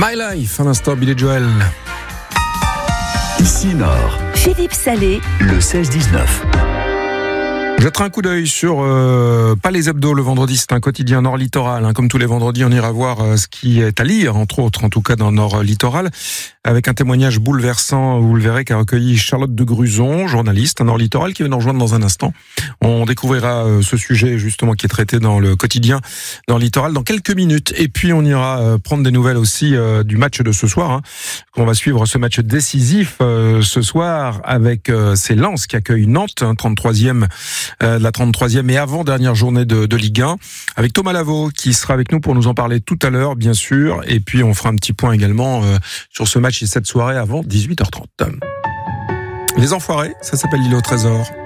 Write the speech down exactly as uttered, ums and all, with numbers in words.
My Life, à l'instant, Billy Joel. Ici Nord. Philippe Salé. Le seize dix-neuf. Jetterai un coup d'œil sur euh, pas les hebdos le vendredi, c'est un quotidien Nord Littoral. Hein. Comme tous les vendredis, on ira voir euh, ce qui est à lire, entre autres, en tout cas dans Nord Littoral, avec un témoignage bouleversant, vous le verrez, qu'a recueilli Charlotte de Gruson, journaliste à Nord Littoral, qui va nous rejoindre dans un instant. On découvrira euh, ce sujet justement qui est traité dans le quotidien Nord Littoral dans quelques minutes. Et puis on ira euh, prendre des nouvelles aussi euh, du match de ce soir. Hein. On va suivre ce match décisif euh, ce soir avec euh, c'est Lens qui accueille Nantes, hein, trente-troisième Euh, de la trente-troisième et avant-dernière journée de, de Ligue un, avec Thomas Lavaux qui sera avec nous pour nous en parler tout à l'heure, bien sûr, et puis on fera un petit point également euh, sur ce match et cette soirée avant dix-huit heures trente. Les Enfoirés, ça s'appelle l'île au trésor.